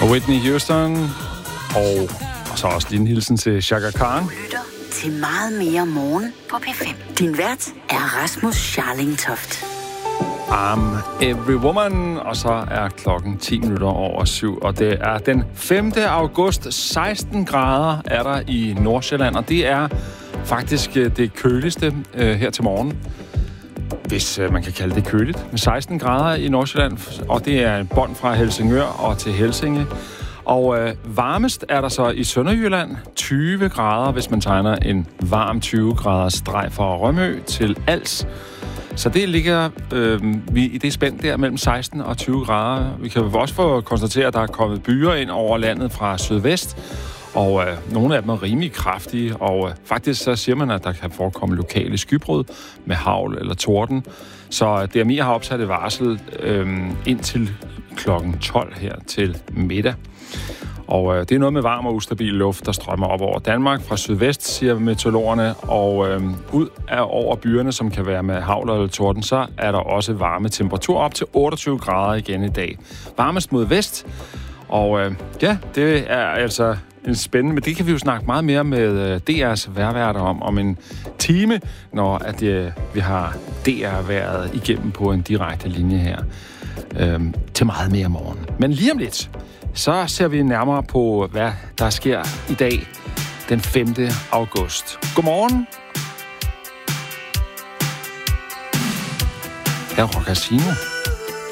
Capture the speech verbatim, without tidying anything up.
Og Whitney Houston, og, og så også lige en hilsen til Chaka Khan. Du lytter til Meget mere morgen på P fem. Din vært er Rasmus Scharlingtoft. I'm every woman, og så er klokken ti minutter over syv, og det er den femte august. seksten grader er der i Nordsjælland, og det er faktisk det køligste øh, her til morgen. Hvis øh, man kan kalde det køligt. Med seksten grader i Nordsjælland, og det er en bånd fra Helsingør og til Helsinge. Og øh, varmest er der så i Sønderjylland tyve grader, hvis man tegner en varm tyve graders streg fra Rømø til Als. Så det ligger øh, vi i det spænd der mellem seksten og tyve grader. Vi kan også få konstateret, at der er kommet byer ind over landet fra sydvest, og øh, nogle af dem er rimelig kraftige, og øh, faktisk så siger man, at der kan forekomme lokale skybrud med hagl eller torden. Så D M I har opsat et varsel øh, indtil klokken tolv her til middag. Og øh, det er noget med varm og ustabil luft, der strømmer op over Danmark fra sydvest, siger meteorologerne, og øh, ud af over byerne, som kan være med hagl eller torden, så er der også varme temperatur op til otteogtyve grader igen i dag. Varmest mod vest, og øh, ja, det er altså en spændende, men det kan vi jo snakke meget mere med øh, D R's vejrværter om, om en time, når at, øh, vi har D R-vejret igennem på en direkte linje her øh, til meget mere morgen. Men lige om lidt, så ser vi nærmere på, hvad der sker i dag, den femte august. Godmorgen. Her er Rock Casino.